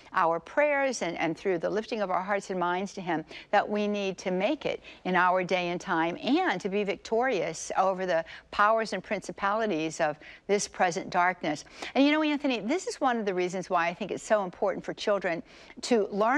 our prayers and through the lifting of our hearts and minds to Him that we need to make it in our day and time and to be victorious over the powers and principalities of this present darkness. And you know, Anthony, this is one of the reasons why I think it's so important for children to learn